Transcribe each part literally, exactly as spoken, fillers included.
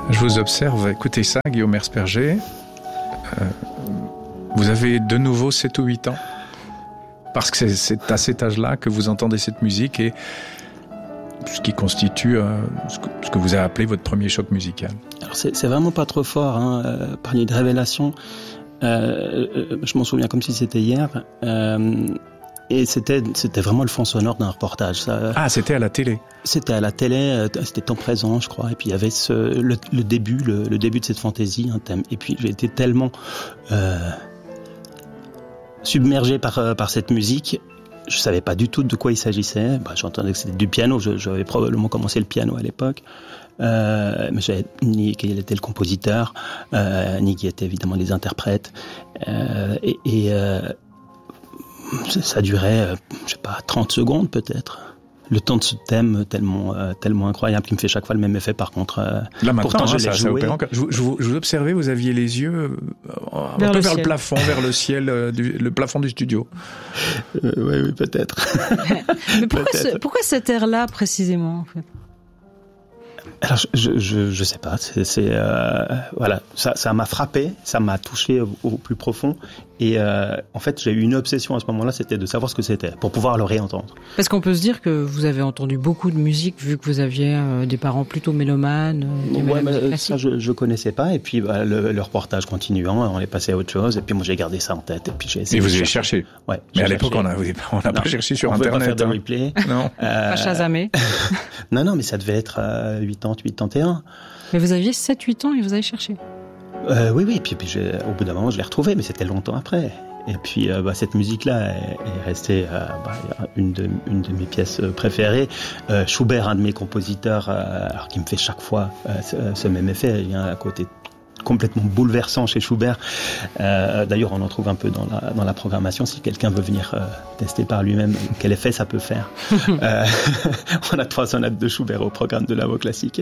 Je vous observe, écoutez ça, Guillaume Herzberger. Euh, vous avez de nouveau sept ou huit ans. Parce que c'est, c'est à cet âge-là que vous entendez cette musique et ce qui constitue euh, ce, que, ce que vous avez appelé votre premier choc musical. Alors c'est, c'est vraiment pas trop fort, hein, euh, parler de révélation. Euh, euh, je m'en souviens comme si c'était hier. Euh, et c'était, c'était vraiment le fond sonore d'un reportage. Ça, ah, c'était à la télé. C'était à la télé, euh, c'était temps présent, je crois. Et puis il y avait ce, le, le début, le, le début de cette fantaisie, un thème. Et puis j'ai été tellement euh, submergé par par cette musique. Je savais pas du tout de quoi il s'agissait. Bah, j'entendais que c'était du piano. Je, j'avais probablement commencé le piano à l'époque. Euh, mais je savais ni qui était le compositeur, euh, ni qui étaient évidemment les interprètes. Euh, et et euh, ça, ça durait, euh, je sais pas, trente secondes peut-être. Le temps de ce thème tellement euh, tellement incroyable qui me fait chaque fois le même effet. Par contre, euh, là maintenant, pourtant, hein, je ça, l'ai ça joué. opère. Je, je, je vous observais, vous aviez les yeux euh, un vers peu le vers ciel. le plafond, vers le ciel, euh, du, le plafond du studio. Euh, oui, oui, peut-être. Mais pourquoi, Peut-être. ce, pourquoi cette air-là précisément en fait? Alors je je je sais pas, c'est, c'est euh, voilà, ça ça m'a frappé, ça m'a touché au, au plus profond et euh, en fait j'ai eu une obsession à ce moment-là, c'était de savoir ce que c'était pour pouvoir le réentendre. Parce qu'on peut se dire que vous avez entendu beaucoup de musique vu que vous aviez euh, des parents plutôt mélomanes. Euh, qui aimaient Ouais, la musique mais classique. ça je je connaissais pas et puis bah, le, le reportage continuant, on est passé à autre chose et puis moi j'ai gardé ça en tête et puis j'ai essayé. Et vous de avez chercher. cherché. Ouais. Mais j'ai à l'époque, cherché. on n'a on a Non, pas cherché sur on pouvait Internet. pas faire de hein. replay. Non. Euh, Pas chasamé. non non, mais ça devait être euh, quatre-vingt-dix, quatre-vingt-onze. Mais vous aviez sept huit ans et vous avez cherché. Euh, oui, oui, puis, puis j'ai, au bout d'un moment, je l'ai retrouvé, mais c'était longtemps après. Et puis, euh, bah, cette musique-là est, est restée euh, bah, une, de, une de mes pièces préférées. Euh, Schubert, un de mes compositeurs, euh, alors qui me fait chaque fois euh, ce, ce même effet, il y a un côté complètement bouleversant chez Schubert. Euh, d'ailleurs, on en trouve un peu dans la, dans la programmation. Si quelqu'un veut venir euh, tester par lui-même quel effet ça peut faire. euh, on a trois sonates de Schubert au programme de la voix classique.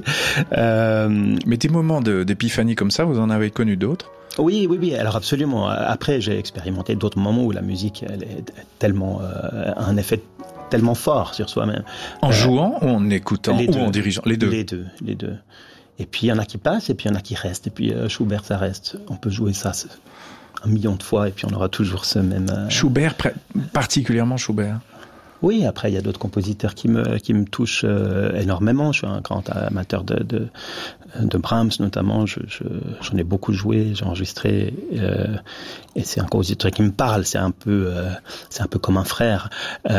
Euh, Mais des moments de, d'épiphanie comme ça, vous en avez connu d'autres? Oui, oui, oui. Alors absolument. Après, j'ai expérimenté d'autres moments où la musique, elle est tellement euh, a un effet tellement fort sur soi-même. En Euh, jouant ou en écoutant les ou deux. en dirigeant? Les deux. Les deux, les deux. Et puis il y en a qui passent, et puis il y en a qui restent. Et puis euh, Schubert, ça reste. On peut jouer ça c'est un million de fois, et puis on aura toujours ce même. Euh... Schubert, pr- particulièrement Schubert. Oui, après il y a d'autres compositeurs qui me qui me touchent euh, énormément. Je suis un grand amateur de de, de Brahms notamment. Je, je j'en ai beaucoup joué, j'ai enregistré, euh, et c'est un compositeur qui me parle. C'est un peu euh, c'est un peu comme un frère.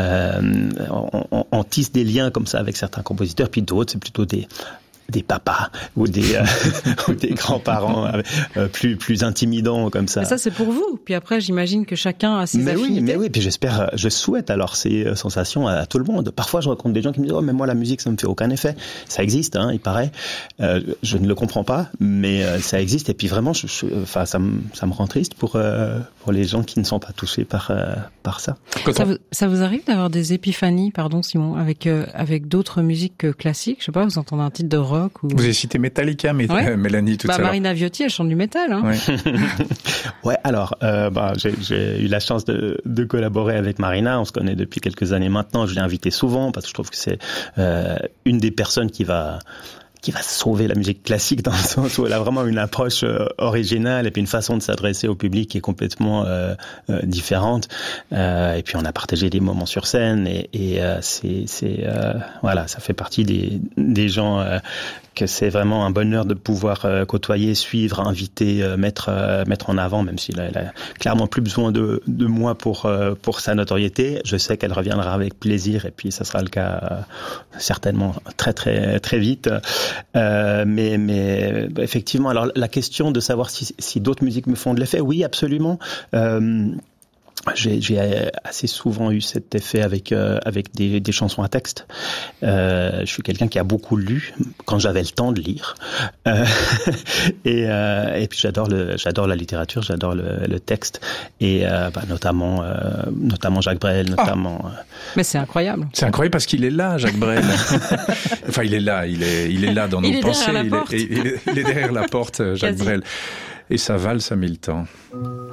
Euh, on, on, on tisse des liens comme ça avec certains compositeurs, puis d'autres c'est plutôt des des papas ou des euh, ou des grands-parents euh, plus plus intimidants comme ça. Mais ça c'est pour vous. Puis après j'imagine que chacun a ses mais affinités. oui, mais oui, puis j'espère, je souhaite alors ces sensations à, à tout le monde. Parfois, je rencontre des gens qui me disent « Oh, mais moi, la musique, ça me fait aucun effet. » Ça existe, hein, il paraît. Euh, je ne le comprends pas, mais euh, ça existe. Et puis vraiment, je, je, enfin, ça me, ça me rend triste pour euh, pour les gens qui ne sont pas touchés par euh, par ça. Ça vous, ça vous arrive d'avoir des épiphanies, pardon Simon, avec euh, avec d'autres musiques que classiques? Je sais pas, vous entendez un titre de rock ou... Vous avez cité Metallica, mais Ouais. Mélanie tout bah, à l'heure. Marina Viotti, elle chante du métal. Hein. Ouais. Ouais, alors, euh, bah, j'ai, j'ai eu la chance de, de collaborer avec Marina. On se connaît depuis quelques années maintenant. Je l'ai invitée souvent parce que je trouve que c'est euh, une des personnes qui va qui va sauver la musique classique dans le sens où elle a vraiment une approche euh, originale et puis une façon de s'adresser au public qui est complètement euh, euh, différente. Euh, et puis on a partagé des moments sur scène et, et euh, c'est, c'est euh, voilà, ça fait partie des, des gens euh, que c'est vraiment un bonheur de pouvoir euh, côtoyer, suivre, inviter, euh, mettre euh, mettre en avant, même s'il a, elle a clairement plus besoin de de moi pour euh, pour sa notoriété. Je sais qu'elle reviendra avec plaisir et puis ça sera le cas euh, certainement très très très vite. Euh, mais mais effectivement, alors la question de savoir si si d'autres musiques me font de l'effet, oui, absolument. Euh, J'ai, j'ai assez souvent eu cet effet avec euh, avec des, des chansons à texte. Euh, je suis quelqu'un qui a beaucoup lu quand j'avais le temps de lire. Euh, et euh, et puis j'adore le j'adore la littérature, j'adore le, le texte et euh, bah, notamment euh, notamment Jacques Brel, notamment. Ah. Mais c'est incroyable. C'est incroyable parce qu'il est là, Jacques Brel. Enfin, il est là, il est il est là dans il nos est pensées. La il, porte. est, il, est, il est derrière la porte, Jacques Quasi. Brel. Et sa valse à mille temps.